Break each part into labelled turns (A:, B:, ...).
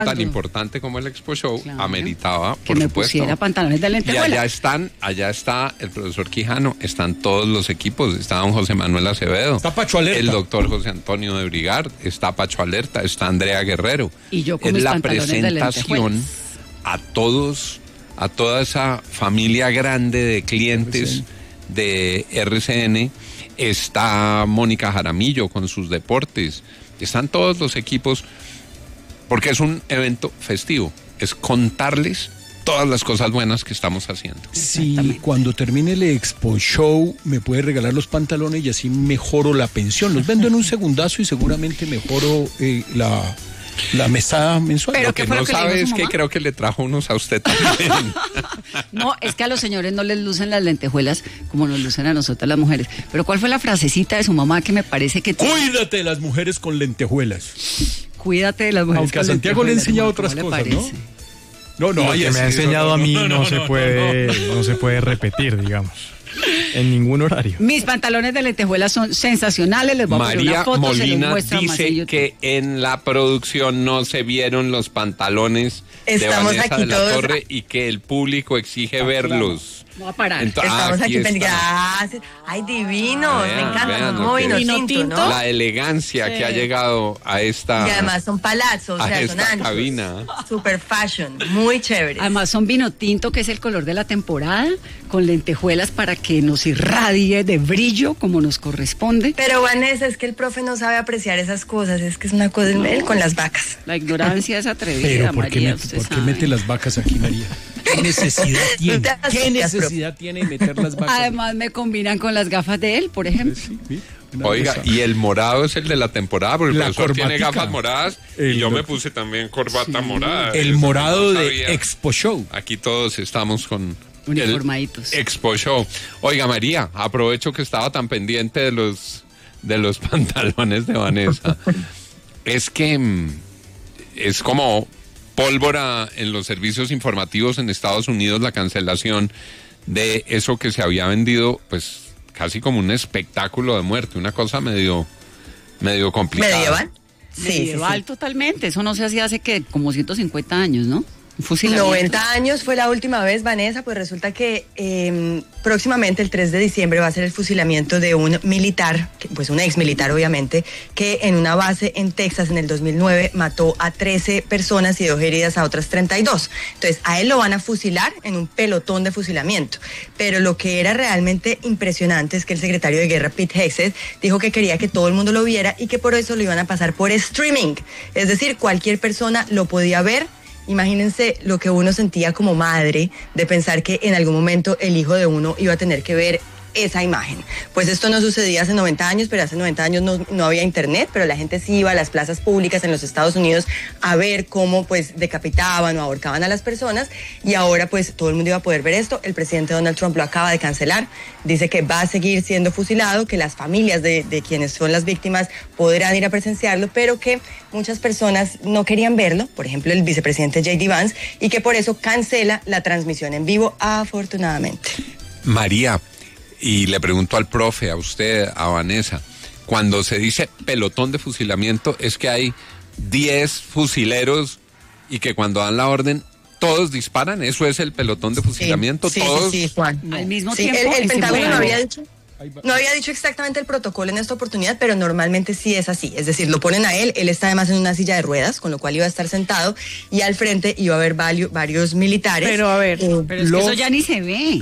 A: tan importante como el Expo Show,
B: claro,
A: ameritaba,
B: que
A: por
B: me
A: supuesto.
B: pusiera pantalones de
A: Y
B: lentejuela.
A: allá está el profesor Quijano, están todos los equipos, está don José Manuel Acevedo,
C: Está Pacho Alerta,
A: el doctor José Antonio de Brigard, está Pacho Alerta, está Andrea Guerrero.
B: Y yo con
A: es
B: mis
A: la
B: pantalones de
A: presentación
B: lentejuelas.
A: a toda esa familia grande de clientes de RCN. Está Mónica Jaramillo con sus deportes, están todos los equipos, porque es un evento festivo, es contarles todas las cosas buenas que estamos haciendo.
C: Si cuando termine el Expo Show me puede regalar los pantalones y así mejoro la pensión. Los vendo en un segundazo y seguramente mejoro la mesada mensual.
B: Pero
A: Lo que
B: ¿qué fue
A: no
B: lo que le
A: sabe
B: dijo
A: es
B: su
A: que
B: mamá?
A: creo que le trajo unos a usted también.
B: No, es que a los señores no les lucen las lentejuelas como nos lucen a nosotras las mujeres. Pero ¿cuál fue la frasecita de su mamá que me parece que...
C: Cuídate de las mujeres con lentejuelas.
B: Cuídate de las mujeres.
C: Aunque a
B: con
C: Santiago le he
B: lentejuelas,
C: enseñado
B: ¿cómo
C: otras
B: le
C: cosas,
B: parece?
C: ¿no?
D: Lo que me ha enseñado a mí no se puede repetir, digamos, en ningún horario.
B: Mis pantalones de lentejuelas son sensacionales, les voy a poner
A: María
B: una foto, se los
A: Molina
B: muestro más en
A: dice
B: YouTube.
A: que en la producción no se vieron los pantalones
E: Estamos
A: de Vanessa
E: aquí
A: de la
E: todos-
A: Torre y que el público exige verlos.
B: No va a parar.
E: Estamos aquí
A: está.
E: pendientes. Gracias. Ay, divinos. Me
A: Vean,
E: encanta.
A: vean
E: Como
A: lo que
E: vino
A: es.
E: tinto, ¿no?
A: La elegancia que ha llegado a esta,
E: Y además son palazos, o
A: a
E: sea, son
A: esta
E: anchos.
A: cabina.
E: Super fashion. Muy chévere.
B: Además son vino tinto, que es el color de la temporada, con lentejuelas para que nos irradie de brillo como nos corresponde.
E: Pero Vanessa, es que el profe no sabe apreciar esas cosas. Es que es una cosa él con las vacas.
B: La ignorancia es atrevida,
C: Pero ¿por qué,
B: María,
C: mete,
B: usted
C: ¿por qué
B: sabe.
C: mete las vacas aquí, María? ¿Qué necesidad tiene? ¿Qué necesidad tiene meter las vacas?
B: Además me combinan con las gafas de él, por ejemplo.
A: Oiga, y el morado es el de la temporada, porque el
C: La
A: profesor tiene
C: corbatica.
A: gafas moradas y yo me puse también corbata morada.
C: El
A: Eso
C: morado
A: no
C: de
A: sabía.
C: Expo Show.
A: Aquí todos estamos con
B: Uniformaditos.
A: el Expo Show. Oiga, María, aprovecho que estaba tan pendiente de los pantalones de Vanessa. Es que es como pólvora en los servicios informativos en Estados Unidos la cancelación de eso que se había vendido, pues casi como un espectáculo de muerte, una cosa medio complicada.
E: ¿Medieval? Sí,
B: Medieval totalmente. Eso no se hacía hace que como 150 años, ¿no? Un fusilamiento.
E: 90 años fue la última vez, Vanessa, pues resulta que próximamente el 3 de diciembre va a ser el fusilamiento de un militar, pues un ex militar obviamente, que en una base en Texas en el 2009 mató a 13 personas y dejó heridas a otras 32. Entonces a él lo van a fusilar en un pelotón de fusilamiento. Pero lo que era realmente impresionante es que el secretario de Guerra, Pete Hegseth, dijo que quería que todo el mundo lo viera y que por eso lo iban a pasar por streaming. Es decir, cualquier persona lo podía ver. Imagínense lo que uno sentía como madre de pensar que en algún momento el hijo de uno iba a tener que ver esa imagen. Pues esto no sucedía hace 90 años, pero hace 90 años no había internet, pero la gente sí iba a las plazas públicas en los Estados Unidos a ver cómo pues decapitaban o ahorcaban a las personas, y ahora pues todo el mundo iba a poder ver esto. El presidente Donald Trump lo acaba de cancelar, dice que va a seguir siendo fusilado, que las familias de quienes son las víctimas podrán ir a presenciarlo, pero que muchas personas no querían verlo, por ejemplo el vicepresidente J.D. Vance, y que por eso cancela la transmisión en vivo, afortunadamente.
A: María, y le pregunto al profe, a usted, a Vanessa, cuando se dice pelotón de fusilamiento, ¿es que hay 10 fusileros y que cuando dan la orden todos disparan? ¿Eso es el pelotón de fusilamiento?
E: Sí,
A: todos.
E: sí, Juan.
B: Al mismo
E: Sí,
B: tiempo.
E: el
B: en
E: Pentágono no
B: simultáneo.
E: había dicho exactamente el protocolo en esta oportunidad, pero normalmente sí es así. Es decir, lo ponen a él está además en una silla de ruedas, con lo cual iba a estar sentado, y al frente iba a haber varios militares.
F: Pero a ver,
B: Pero es que eso ya ni se ve.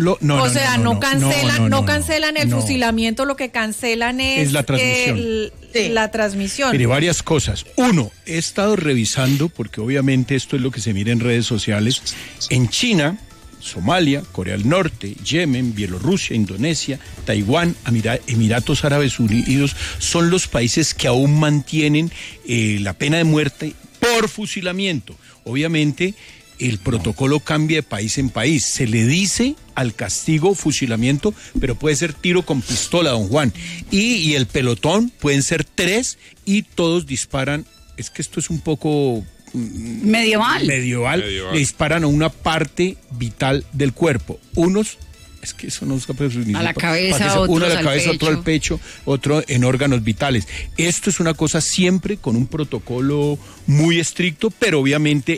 F: no cancelan el
C: no.
F: fusilamiento, lo que cancelan es
C: la transmisión.
F: la transmisión.
C: Mire, varias cosas. Uno, he estado revisando, porque obviamente esto es lo que se mira en redes sociales, en China, Somalia, Corea del Norte, Yemen, Bielorrusia, Indonesia, Taiwán, Emiratos Árabes Unidos, son los países que aún mantienen la pena de muerte por fusilamiento. Obviamente, el protocolo cambia de país en país. Se le dice al castigo fusilamiento, pero puede ser tiro con pistola, don Juan. Y el pelotón pueden ser 3 y todos disparan. Es que esto es un poco
B: medieval.
C: Le disparan a una parte vital del cuerpo. Unos Es que eso no usa presurizar.
B: A la cabeza,
C: uno a la
B: al
C: cabeza, otro al
B: pecho.
C: pecho, otro en órganos vitales. Esto es una cosa siempre con un protocolo muy estricto, pero obviamente